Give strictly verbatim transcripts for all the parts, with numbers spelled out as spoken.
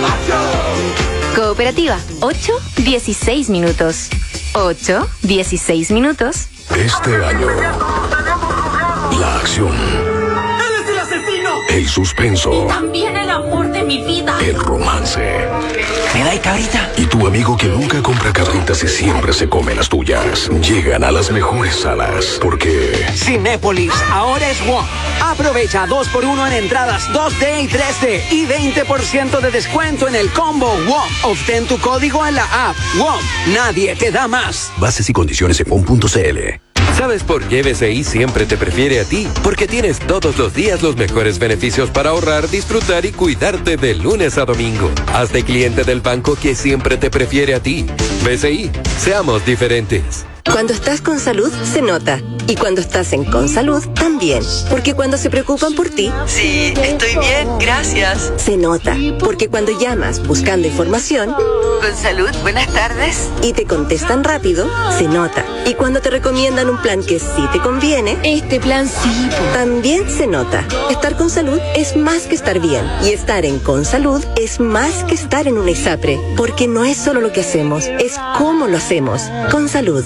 Cooperativa, ocho, dieciséis minutos. ocho, dieciséis minutos. Este año, la acción, ¡Él es el asesino! el suspenso, Y también el amor de mi vida. el romance. ¿Me da cabrita? Y tu amigo que nunca compra cabritas y siempre se come las tuyas. Llegan a las mejores salas porque Cinépolis ahora es WOM. Aprovecha dos por uno en entradas dos D y tres D y veinte por ciento de descuento en el combo WOM. Obtén tu código en la app WOM. Nadie te da más. bases y condiciones en W O M punto C L. ¿Sabes por qué B C I siempre te prefiere a ti? Porque tienes todos los días los mejores beneficios para ahorrar, disfrutar y cuidarte de lunes a domingo. Hazte cliente del banco que siempre te prefiere a ti. B C I, seamos diferentes. Cuando estás con salud, se nota. Y cuando estás en Consalud, también. Porque cuando se preocupan por ti... Sí, estoy bien, gracias. Se nota. Porque cuando llamas buscando información... Consalud, buenas tardes. Y te contestan rápido, se nota. Y cuando te recomiendan un plan que sí te conviene... Este plan sí. También se nota. Estar con salud es más que estar bien. Y estar en Consalud es más que estar en una ISAPRE. Porque no es solo lo que hacemos, es cómo lo hacemos. Consalud.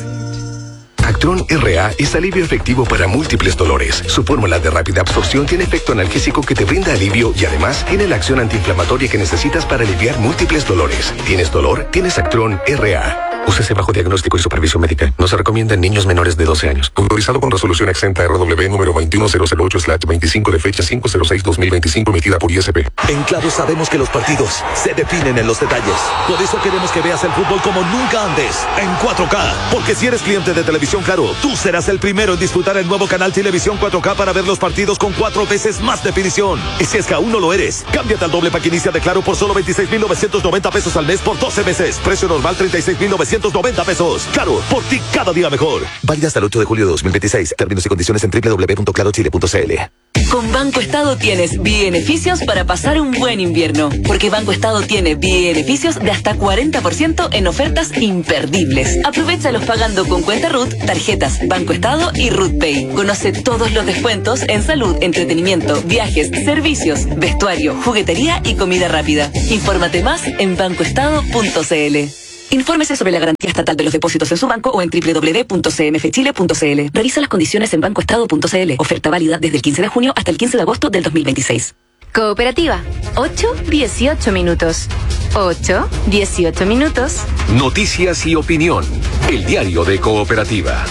Actron R A es alivio efectivo para múltiples dolores. Su fórmula de rápida absorción tiene efecto analgésico que te brinda alivio y además tiene la acción antiinflamatoria que necesitas para aliviar múltiples dolores. ¿Tienes dolor? Tienes Actron R A. Úsese bajo diagnóstico y supervisión médica. No se recomienda en niños menores de doce años. Autorizado con resolución exenta R W número veintiuno mil ocho veinticinco de fecha cinco cero seis dos mil veinticinco emitida por I S P. En Claro sabemos que los partidos se definen en los detalles. Por eso queremos que veas el fútbol como nunca antes, en cuatro K. Porque si eres cliente de Televisión Claro, tú serás el primero en disfrutar el nuevo canal Televisión cuatro K para ver los partidos con cuatro veces más definición. Y si es que aún no lo eres, cámbiate al doble pack inicia de Claro por solo veintiséis mil novecientos noventa pesos al mes por doce meses. Precio normal treinta y seis mil novecientos noventa pesos. Claro, por ti cada día mejor. Válida hasta el ocho de julio de dos mil veintiséis. Términos y condiciones en doble u doble u doble u punto claro chile punto c l. Con Banco Estado tienes beneficios para pasar un buen invierno. Porque Banco Estado tiene beneficios de hasta cuarenta por ciento en ofertas imperdibles. Aprovéchalos pagando con cuenta R U T, tarjetas Banco Estado y R U T Pay. Conoce todos los descuentos en salud, entretenimiento, viajes, servicios, vestuario, juguetería y comida rápida. Infórmate más en banco estado punto c l. Infórmese sobre la garantía estatal de los depósitos en su banco o en doble u doble u doble u punto c m f chile punto c l. Revisa las condiciones en banco estado punto c l. Oferta válida desde el quince de junio hasta el quince de agosto del dos mil veintiséis. Cooperativa, ocho, dieciocho minutos. ocho, dieciocho minutos. Noticias y opinión. El diario de Cooperativa.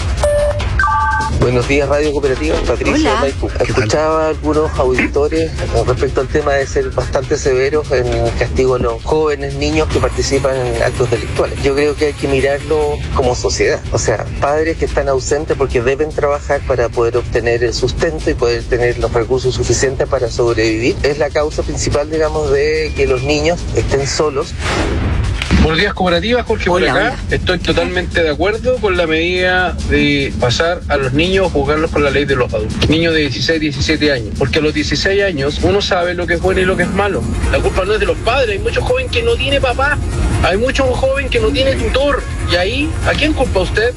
Buenos días, Radio Cooperativa. Patricia Hola. Maipú. Escuchaba a algunos auditores respecto al tema de ser bastante severos en el castigo a los jóvenes, niños que participan en actos delictuales. Yo creo que hay que mirarlo como sociedad. O sea, padres que están ausentes porque deben trabajar para poder obtener el sustento y poder tener los recursos suficientes para sobrevivir. Es la causa principal, digamos, de que los niños estén solos. Buenos días, Cooperativa, Jorge por Hola, acá. hola. Estoy totalmente de acuerdo con la medida de pasar a los niños a juzgarlos con la ley de los adultos. Niños de dieciséis, diecisiete años. Porque a los dieciséis años uno sabe lo que es bueno y lo que es malo. La culpa no es de los padres. Hay muchos jóvenes que no tiene papá. Hay muchos jóvenes que no tiene tutor. Y ahí, ¿a quién culpa usted?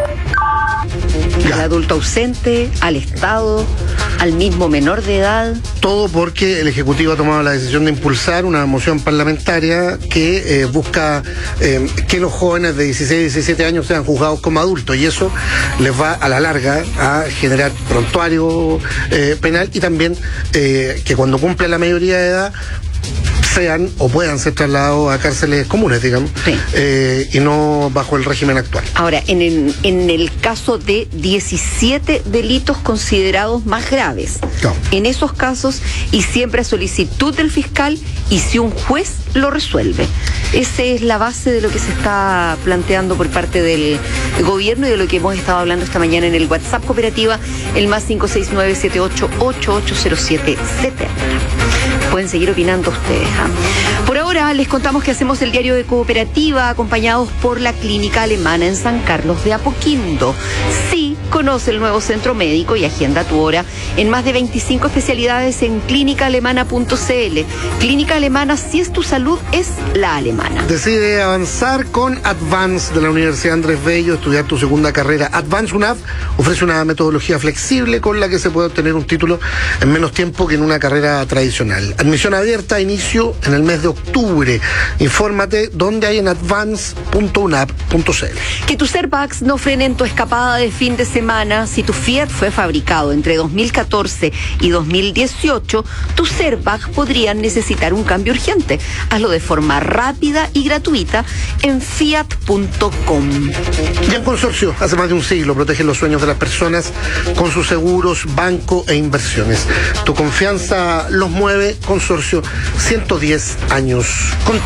Al adulto ausente, al Estado, al mismo menor de edad. Todo porque el Ejecutivo ha tomado la decisión de impulsar una moción parlamentaria que eh, busca eh, que los jóvenes de dieciséis, diecisiete años sean juzgados como adultos, y eso les va a la larga a generar prontuario eh, penal y también eh, que cuando cumplen la mayoría de edad sean o puedan ser trasladados a cárceles comunes, digamos, Sí. eh, y no bajo el régimen actual. Ahora, en el, en el caso de diecisiete delitos considerados más graves, No. en esos casos, y siempre a solicitud del fiscal, y si un juez lo resuelve. Esa es la base de lo que se está planteando por parte del gobierno y de lo que hemos estado hablando esta mañana en el WhatsApp Cooperativa, el más cinco seis nueve siete ocho ocho ocho cero siete setenta. Pueden seguir opinando ustedes. ¿ah? Por ahora les contamos que hacemos el diario de Cooperativa acompañados por la Clínica Alemana en San Carlos de Apoquindo. Sí, Conoce el nuevo centro médico y agenda tu hora en más de veinticinco especialidades en clínica alemana punto c l. Clínica Alemana, si es tu salud, es la alemana. Decide avanzar con Advance de la Universidad Andrés Bello, estudiar tu segunda carrera. Advance U N A V ofrece una metodología flexible con la que se puede obtener un título en menos tiempo que en una carrera tradicional. Admisión abierta, inicio en el mes de octubre. Infórmate dónde hay en advance punto u n a v punto c l. Que tus airbags no frenen tu escapada de fin de semana. Si tu Fiat fue fabricado entre dos mil catorce y dos mil dieciocho, tus airbags podrían necesitar un cambio urgente. Hazlo de forma rápida y gratuita en fiat punto com. Bien Consorcio, hace más de un siglo protege los sueños de las personas con sus seguros, banco e inversiones. Tu confianza los mueve. Consorcio, ciento diez años contigo.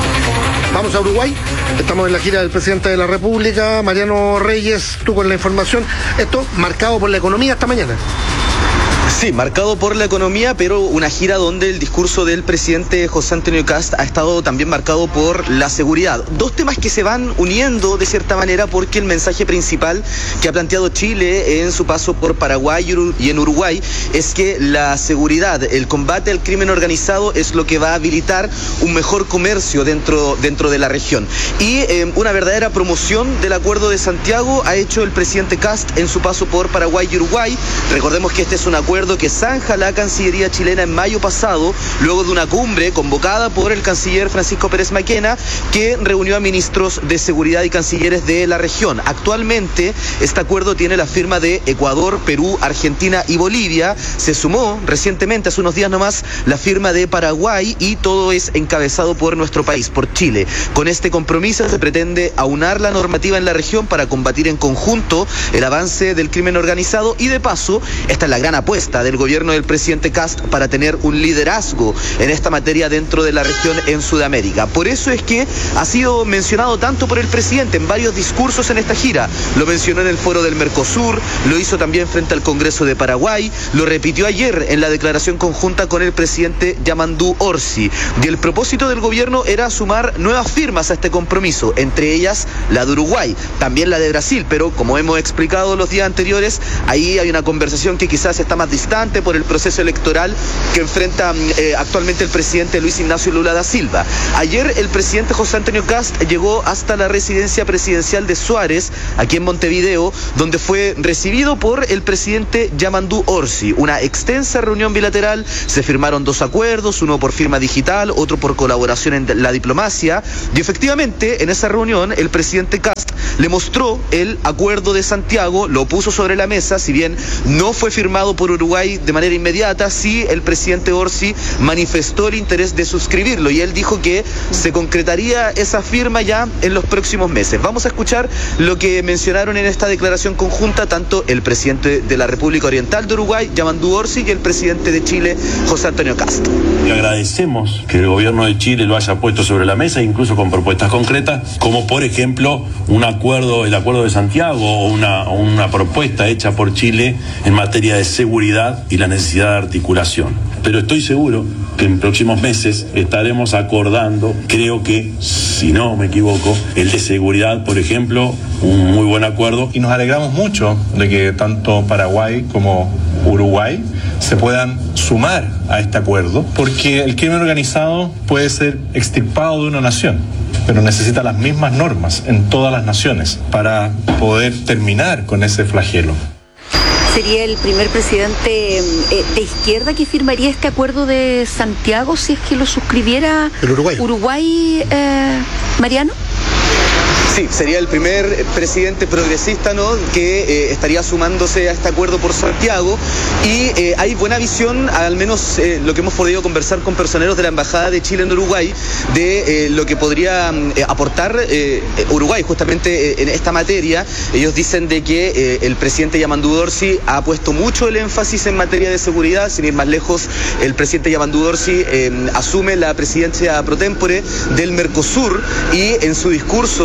Vamos a Uruguay, estamos en la gira del presidente de la República, Mariano Reyes, tú con la información. Esto marcado por la economía esta mañana. Sí, marcado por la economía, pero una gira donde el discurso del presidente José Antonio Kast ha estado también marcado por la seguridad. Dos temas que se van uniendo de cierta manera porque el mensaje principal que ha planteado Chile en su paso por Paraguay y en Uruguay es que la seguridad, el combate al crimen organizado es lo que va a habilitar un mejor comercio dentro, dentro de la región. Y eh, una verdadera promoción del Acuerdo de Santiago ha hecho el presidente Kast en su paso por Paraguay y Uruguay. Recordemos que este es un acuerdo que zanja la Cancillería chilena en mayo pasado, luego de una cumbre convocada por el canciller Francisco Pérez Maquena, que reunió a ministros de seguridad y cancilleres de la región. Actualmente, este acuerdo tiene la firma de Ecuador, Perú, Argentina y Bolivia. Se sumó recientemente, hace unos días nomás, la firma de Paraguay y todo es encabezado por nuestro país, por Chile. Con este compromiso se pretende aunar la normativa en la región para combatir en conjunto el avance del crimen organizado y, de paso, esta es la gran apuesta del gobierno del presidente Kast para tener un liderazgo en esta materia dentro de la región en Sudamérica. Por eso es que ha sido mencionado tanto por el presidente en varios discursos en esta gira. Lo mencionó en el foro del Mercosur, lo hizo también frente al Congreso de Paraguay, lo repitió ayer en la declaración conjunta con el presidente Yamandú Orsi. Y el propósito del gobierno era sumar nuevas firmas a este compromiso, entre ellas la de Uruguay, también la de Brasil, pero como hemos explicado los días anteriores, ahí hay una conversación que quizás está más distante por el proceso electoral que enfrenta eh, actualmente el presidente Luis Ignacio Lula da Silva. Ayer el presidente José Antonio Kast llegó hasta la residencia presidencial de Suárez, aquí en Montevideo, donde fue recibido por el presidente Yamandú Orsi. Una extensa reunión bilateral, se firmaron dos acuerdos, uno por firma digital, otro por colaboración en la diplomacia, y efectivamente en esa reunión el presidente Kast le mostró el acuerdo de Santiago, lo puso sobre la mesa, si bien no fue firmado por Uruguay de manera inmediata, sí el presidente Orsi manifestó el interés de suscribirlo y él dijo que se concretaría esa firma ya en los próximos meses. Vamos a escuchar lo que mencionaron en esta declaración conjunta tanto el presidente de la República Oriental de Uruguay, Yamandú Orsi, y el presidente de Chile, José Antonio Kast. Y agradecemos que el gobierno de Chile lo haya puesto sobre la mesa, incluso con propuestas concretas, como por ejemplo un acuerdo, el Acuerdo de Santiago, o una, una propuesta hecha por Chile en materia de seguridad y la necesidad de articulación. Pero estoy seguro que en próximos meses estaremos acordando, creo que, si no me equivoco, el de seguridad, por ejemplo, un muy buen acuerdo. Y nos alegramos mucho de que tanto Paraguay como Uruguay se puedan sumar a este acuerdo, porque el crimen organizado puede ser extirpado de una nación, pero necesita las mismas normas en todas las naciones para poder terminar con ese flagelo. ¿Sería el primer presidente eh, de izquierda que firmaría este acuerdo de Santiago si es que lo suscribiera el Uruguay, Uruguay eh, Mariano? Sí, sería el primer presidente progresista, ¿no?, que eh, estaría sumándose a este acuerdo por Santiago, y eh, hay buena visión, al menos eh, lo que hemos podido conversar con personeros de la Embajada de Chile en Uruguay, de eh, lo que podría eh, aportar eh, Uruguay justamente eh, en esta materia. Ellos dicen de que eh, el presidente Yamandú Orsi ha puesto mucho el énfasis en materia de seguridad. Sin ir más lejos, el presidente Yamandú Orsi eh, asume la presidencia pro tempore del Mercosur, y en su discurso a principios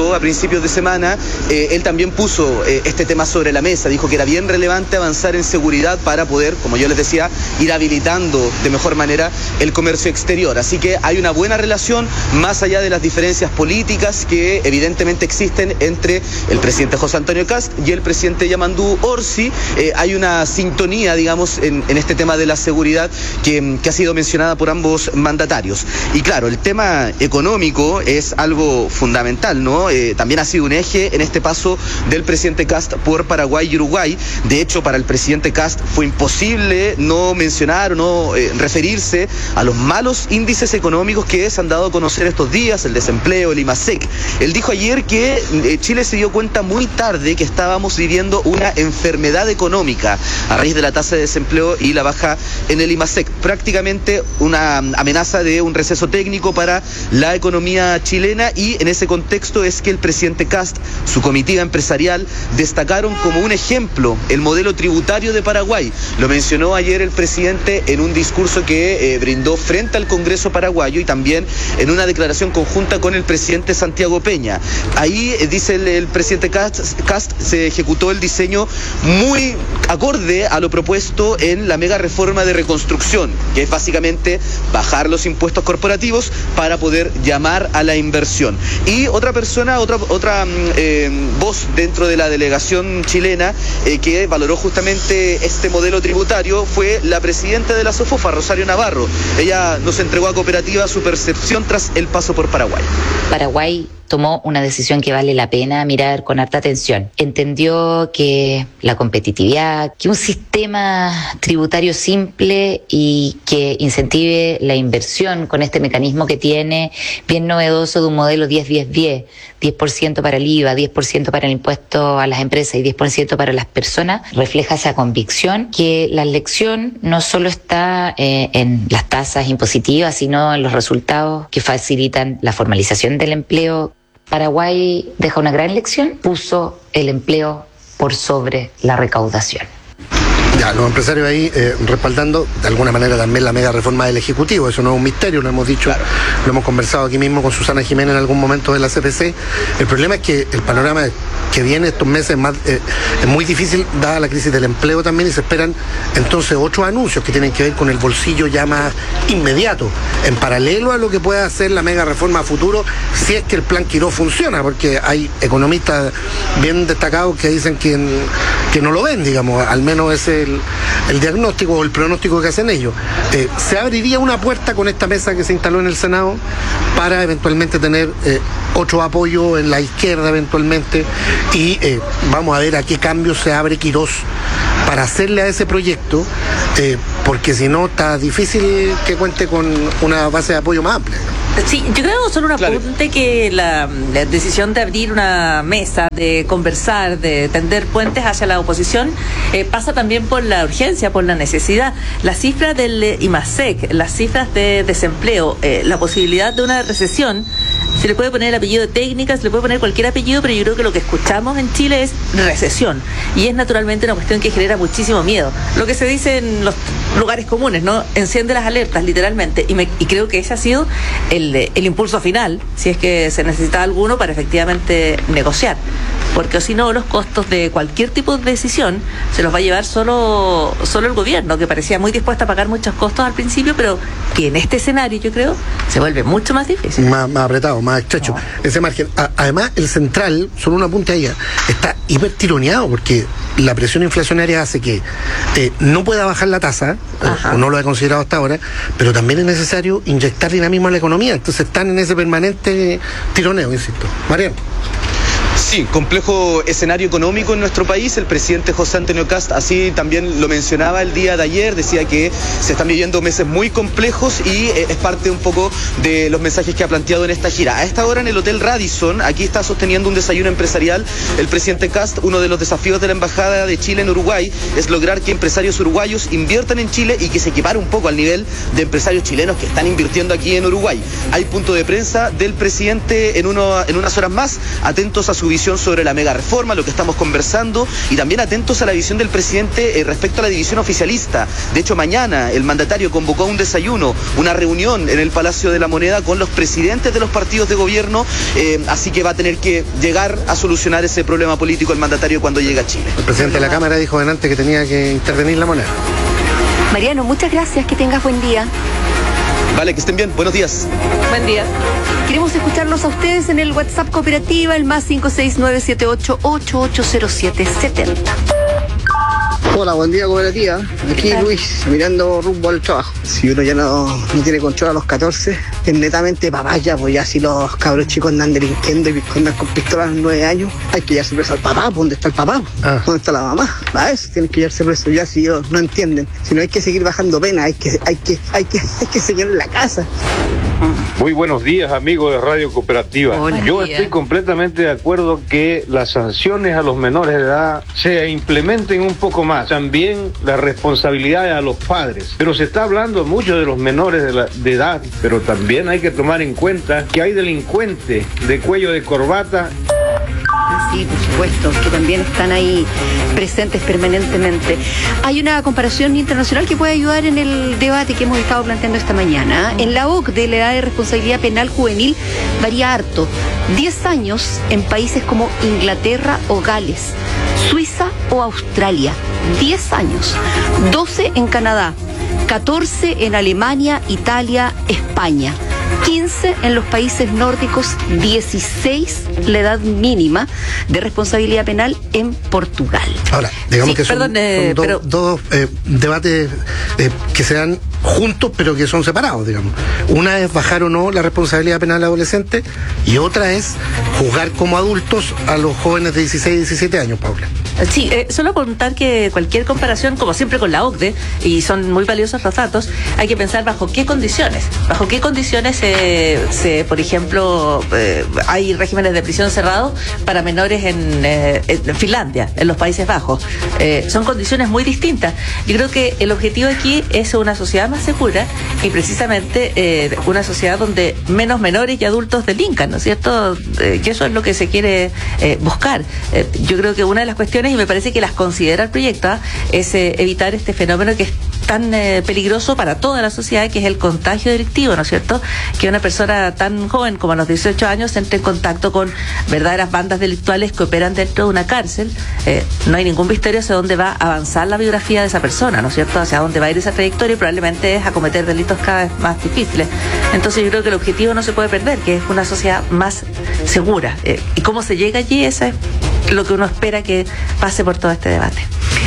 principios de semana, eh, él también puso eh, este tema sobre la mesa, dijo que era bien relevante avanzar en seguridad para poder, como yo les decía, ir habilitando de mejor manera el comercio exterior. Así que hay una buena relación, más allá de las diferencias políticas que evidentemente existen entre el presidente José Antonio Kast y el presidente Yamandú Orsi. Eh, hay una sintonía, digamos, en, en este tema de la seguridad que, que ha sido mencionada por ambos mandatarios. Y claro, el tema económico es algo fundamental, ¿no? Eh, también ha sido un eje en este paso del presidente Kast por Paraguay y Uruguay. De hecho, para el presidente Kast fue imposible no mencionar o no eh, referirse a los malos índices económicos que se han dado a conocer estos días, el desempleo, el IMASEC. Él dijo ayer que eh, Chile se dio cuenta muy tarde que estábamos viviendo una enfermedad económica a raíz de la tasa de desempleo y la baja en el IMASEC. Prácticamente una amenaza de un receso técnico para la economía chilena, y en ese contexto es que el presidente Kast, su comitiva empresarial, destacaron como un ejemplo el modelo tributario de Paraguay. Lo mencionó ayer el presidente en un discurso que eh, brindó frente al Congreso paraguayo y también en una declaración conjunta con el presidente Santiago Peña. Ahí, eh, dice el, el presidente Kast, Kast, se ejecutó el diseño muy acorde a lo propuesto en la mega reforma de reconstrucción, que es básicamente bajar los impuestos corporativos para poder llamar a la inversión. Y otra persona, otra, otra eh, voz dentro de la delegación chilena eh, que valoró justamente este modelo tributario fue la presidenta de la SOFOFA, Rosario Navarro. Ella nos entregó a Cooperativa su percepción tras el paso por Paraguay. Paraguay tomó una decisión que vale la pena mirar con harta atención. Entendió que la competitividad, que un sistema tributario simple y que incentive la inversión con este mecanismo que tiene, bien novedoso, de un modelo diez diez diez, diez por ciento para el I V A, diez por ciento para el impuesto a las empresas y diez por ciento para las personas, refleja esa convicción que la lección no solo está eh, en las tasas impositivas, sino en los resultados que facilitan la formalización del empleo. Paraguay deja una gran lección, puso el empleo por sobre la recaudación. Ya, los empresarios ahí eh, respaldando de alguna manera también la mega reforma del Ejecutivo. Eso no es un misterio, lo hemos dicho, claro. Lo hemos conversado aquí mismo con Susana Jiménez en algún momento de la C P C. El problema es que el panorama que viene estos meses más, eh, es muy difícil dada la crisis del empleo también, y se esperan entonces otros anuncios que tienen que ver con el bolsillo ya más inmediato, en paralelo a lo que pueda hacer la mega reforma a futuro, si es que el plan Quiró funciona, porque hay economistas bien destacados que dicen que, que no lo ven, digamos, al menos ese El, el diagnóstico o el pronóstico que hacen ellos. Eh, se abriría una puerta con esta mesa que se instaló en el Senado para eventualmente tener eh, otro apoyo en la izquierda eventualmente, y eh, vamos a ver a qué cambio se abre Quirós para hacerle a ese proyecto, eh, porque si no está difícil que cuente con una base de apoyo más amplia. Sí, yo creo solo un apunte, claro, que la, la decisión de abrir una mesa, de conversar, de tender puentes hacia la oposición, eh, pasa también por la urgencia, por la necesidad. Las cifras del IMASEC, las cifras de desempleo, eh, la posibilidad de una recesión, se le puede poner el apellido de técnica, se le puede poner cualquier apellido, pero yo creo que lo que escuchamos en Chile es recesión, y es naturalmente una cuestión que genera muchísimo miedo. Lo que se dice en los lugares comunes, ¿no? Enciende las alertas, literalmente, y, me, y creo que ese ha sido el El, el impulso final, si es que se necesita alguno para efectivamente negociar, porque si no los costos de cualquier tipo de decisión se los va a llevar solo, solo el gobierno, que parecía muy dispuesto a pagar muchos costos al principio, pero que en este escenario yo creo se vuelve mucho más difícil. Más, más apretado, más estrecho, no. Ese margen. A, además el central, solo una punta ahí, está hiper tironeado, porque la presión inflacionaria hace que eh, no pueda bajar la tasa, o, o no lo ha considerado hasta ahora, pero también es necesario inyectar dinamismo a la economía. Entonces están en ese permanente tironeo, insisto. Mariano. Sí, complejo escenario económico en nuestro país. El presidente José Antonio Kast así también lo mencionaba el día de ayer, decía que se están viviendo meses muy complejos, y eh, es parte un poco de los mensajes que ha planteado en esta gira. A esta hora en el Hotel Radisson, aquí está sosteniendo un desayuno empresarial el presidente Kast. Uno de los desafíos de la Embajada de Chile en Uruguay es lograr que empresarios uruguayos inviertan en Chile y que se equipare un poco al nivel de empresarios chilenos que están invirtiendo aquí en Uruguay. Hay punto de prensa del presidente en, uno, en unas horas más, atentos a su visión sobre la mega reforma, lo que estamos conversando, y también atentos a la visión del presidente eh, respecto a la división oficialista. De hecho, mañana el mandatario convocó a un desayuno, una reunión en el Palacio de la Moneda con los presidentes de los partidos de gobierno, eh, así que va a tener que llegar a solucionar ese problema político el mandatario cuando llegue a Chile. El presidente de la Cámara dijo delante que tenía que intervenir la moneda. Mariano, muchas gracias, que tengas buen día. Vale, que estén bien, buenos días. Buen día. Queremos escucharlos a ustedes en el WhatsApp Cooperativa, el más cinco seis nueve siete ocho ocho ocho cero siete siete cero. Hola, buen día Cooperativa. Aquí Luis, mirando rumbo al trabajo. Si uno ya no, no tiene control a los catorce, es netamente papá ya, pues ya si los cabros chicos andan delinquiendo y andan con pistolas a los nueve años, hay que llevarse preso al papá. ¿Dónde está el papá? Ah. ¿Dónde está la mamá? A eso tienen que llevarse preso ya si ellos no entienden. Si no, hay que seguir bajando pena, hay que, hay que, hay que, hay que enseñar en la casa. Muy buenos días, amigos de Radio Cooperativa. Hola, Yo estoy completamente de acuerdo que las sanciones a los menores de edad se implementen un poco más. También las responsabilidades a los padres. Pero se está hablando mucho de los menores de, la, de edad, pero también hay que tomar en cuenta que hay delincuentes de cuello de corbata. Sí, por supuesto, que también están ahí presentes permanentemente. Hay una comparación internacional que puede ayudar en el debate que hemos estado planteando esta mañana. En la O C D, la edad de responsabilidad penal juvenil varía harto. diez años en países como Inglaterra o Gales, Suiza o Australia. diez años. doce en Canadá, catorce en Alemania, Italia, España. quince en los países nórdicos, dieciséis la edad mínima de responsabilidad penal en Portugal. Ahora, digamos sí, que son, perdón, eh, son dos, pero... dos eh, debates eh, que se dan juntos pero que son separados, digamos. Una es bajar o no la responsabilidad penal adolescente y otra es juzgar como adultos a los jóvenes de dieciséis y diecisiete años, Paula. Sí, eh, solo apuntar que cualquier comparación, como siempre con la O C D, y son muy valiosos los datos, hay que pensar bajo qué condiciones. Bajo qué condiciones, eh, se, por ejemplo, eh, hay regímenes de prisión cerrado para menores en, eh, en Finlandia, en los Países Bajos. Eh, son condiciones muy distintas. Yo creo que el objetivo aquí es una sociedad más segura y precisamente eh, una sociedad donde menos menores y adultos delincan, ¿no es cierto? Eh, que eso es lo que se quiere eh, buscar. Eh, yo creo que una de las cuestiones, y me parece que las considera el proyecto, ¿eh? es eh, evitar este fenómeno que es tan eh, peligroso para toda la sociedad, que es el contagio delictivo, ¿no es cierto? Que una persona tan joven como a los dieciocho años entre en contacto con verdaderas bandas delictuales que operan dentro de una cárcel. Eh, no hay ningún misterio hacia dónde va a avanzar la biografía de esa persona, ¿no es cierto? Hacia dónde va a ir esa trayectoria, y probablemente es a cometer delitos cada vez más difíciles. Entonces yo creo que el objetivo no se puede perder, que es una sociedad más segura. Eh, y cómo se llega allí, esa es lo que uno espera que pase por todo este debate.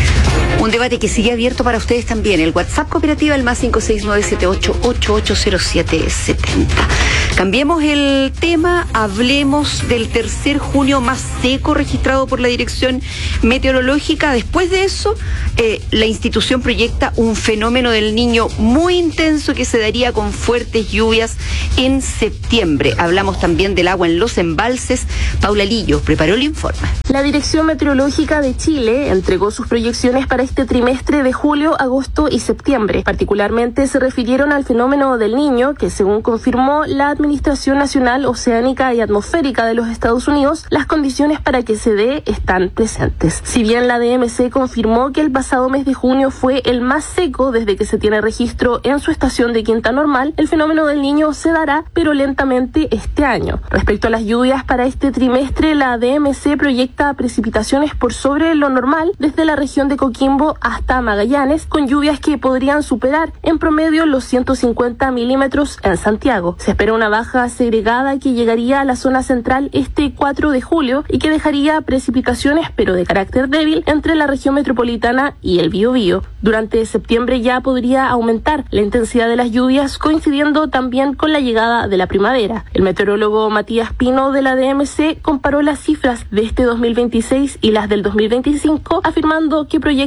Un debate que sigue abierto para ustedes también. El WhatsApp Cooperativa, el más cinco seis nueve siete ocho ocho ocho cero siete siete cero. Cambiemos el tema, hablemos del tercer junio más seco registrado por la Dirección Meteorológica. Después de eso, eh, la institución proyecta un fenómeno del Niño muy intenso que se daría con fuertes lluvias en septiembre. Hablamos también del agua en los embalses. Paula Lillo preparó el informe. La Dirección Meteorológica de Chile entregó sus proyecciones para este trimestre de julio, agosto y septiembre. Particularmente se refirieron al fenómeno del Niño, que según confirmó la Administración Nacional Oceánica y Atmosférica de los Estados Unidos, las condiciones para que se dé están presentes. Si bien la D M C confirmó que el pasado mes de junio fue el más seco desde que se tiene registro en su estación de Quinta Normal, el fenómeno del Niño se dará, pero lentamente este año. Respecto a las lluvias para este trimestre, la D M C proyecta precipitaciones por sobre lo normal desde la región de Coquimbo hasta Magallanes, con lluvias que podrían superar en promedio los ciento cincuenta milímetros en Santiago. Se espera una baja segregada que llegaría a la zona central este cuatro de julio y que dejaría precipitaciones, pero de carácter débil, entre la región metropolitana y el Biobío. Durante septiembre ya podría aumentar la intensidad de las lluvias, coincidiendo también con la llegada de la primavera. El meteorólogo Matías Pino de la D M C comparó las cifras de este dos mil veintiséis y las del dos mil veinticinco, afirmando que proyecta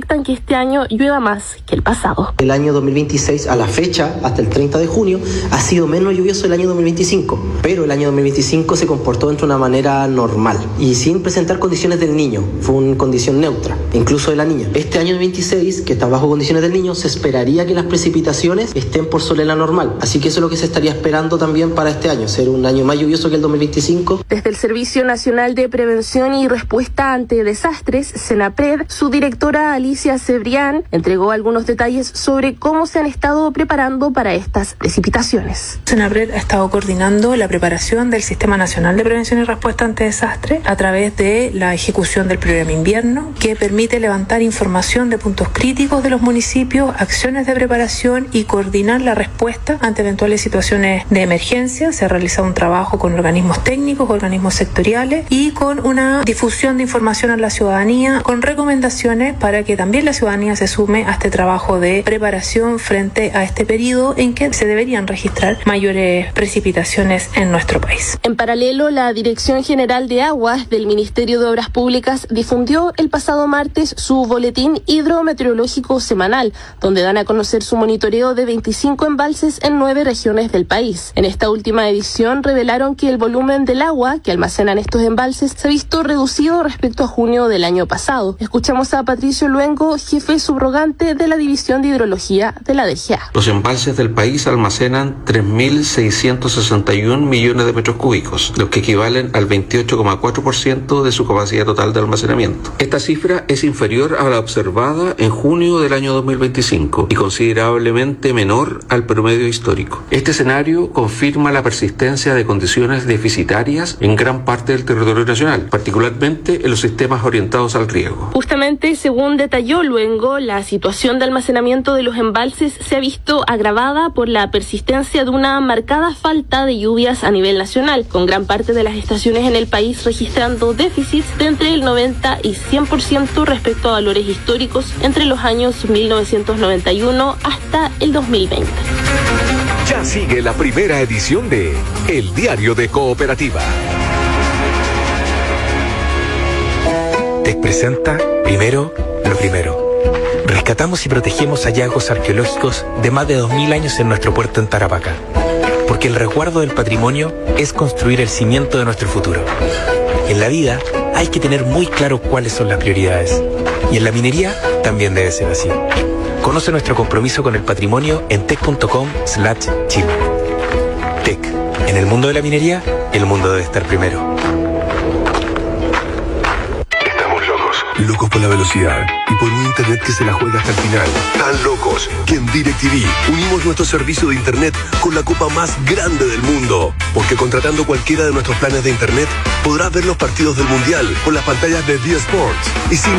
proyectan que este año llueva más que el pasado. El año dos mil veintiséis a la fecha, hasta el treinta de junio, ha sido menos lluvioso el año dos mil veinticinco, pero el año dos mil veinticinco se comportó de una manera normal y sin presentar condiciones del niño, fue una condición neutra, incluso de la niña. Este año veintiséis, que está bajo condiciones del niño, se esperaría que las precipitaciones estén por sobre la normal, así que eso es lo que se estaría esperando también para este año, ser un año más lluvioso que el dos mil veinticinco. Desde el Servicio Nacional de Prevención y Respuesta ante Desastres, SENAPRED, su directora Alicia Cebrián entregó algunos detalles sobre cómo se han estado preparando para estas precipitaciones. SENAPRED ha estado coordinando la preparación del Sistema Nacional de Prevención y Respuesta ante Desastres a través de la ejecución del programa invierno, que permite levantar información de puntos críticos de los municipios, acciones de preparación y coordinar la respuesta ante eventuales situaciones de emergencia. Se ha realizado un trabajo con organismos técnicos, organismos sectoriales y con una difusión de información a la ciudadanía, con recomendaciones para que también la ciudadanía se sume a este trabajo de preparación frente a este periodo en que se deberían registrar mayores precipitaciones en nuestro país. En paralelo, la Dirección General de Aguas del Ministerio de Obras Públicas difundió el pasado martes su boletín hidrometeorológico semanal, donde dan a conocer su monitoreo de veinticinco embalses en nueve regiones del país. En esta última edición revelaron que el volumen del agua que almacenan estos embalses se ha visto reducido respecto a junio del año pasado. Escuchamos a Patricio Luengo, jefe subrogante de la División de Hidrología de la D G A. Los embalses del país almacenan tres mil seiscientos sesenta y un millones de metros cúbicos, los que equivalen al veintiocho coma cuatro por ciento de su capacidad total de almacenamiento. Esta cifra es inferior a la observada en junio del año dos mil veinticinco y considerablemente menor al promedio histórico. Este escenario confirma la persistencia de condiciones deficitarias en gran parte del territorio nacional, particularmente en los sistemas orientados al riego. Justamente, según detalló Luengo, la situación de almacenamiento de los embalses se ha visto agravada por la persistencia de una marcada falta de lluvias a nivel nacional, con gran parte de las estaciones en el país registrando déficits de entre el noventa y cien por ciento respecto a valores históricos entre los años mil novecientos noventa y uno hasta el dos mil veinte. Ya sigue la primera edición de El Diario de Cooperativa. T E C presenta Primero lo Primero. Rescatamos y protegemos hallazgos arqueológicos de más de dos mil años en nuestro puerto en Tarapacá. Porque el resguardo del patrimonio es construir el cimiento de nuestro futuro. En la vida hay que tener muy claro cuáles son las prioridades. Y en la minería también debe ser así. Conoce nuestro compromiso con el patrimonio en tec punto com slash chile. T E C. En el mundo de la minería, el mundo debe estar primero. Locos por la velocidad y por un internet que se la juega hasta el final. Tan locos que en DirecTV unimos nuestro servicio de internet con la copa más grande del mundo. Porque contratando cualquiera de nuestros planes de internet podrás ver los partidos del Mundial con las pantallas de D Sports y sin